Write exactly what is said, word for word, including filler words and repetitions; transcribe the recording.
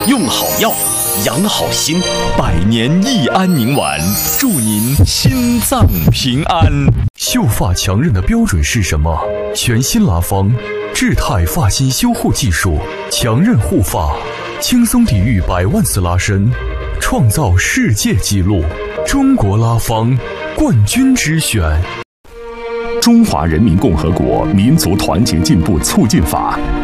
用好药，养好心，百年益安宁丸，祝您心脏平安。 秀发强韧的标准是什么？全新拉芳智泰发型修护技术，强韧护发，轻松抵御百万次拉伸，创造世界纪录。中国拉芳冠军之选。 中华人民共和国民族团结进步促进法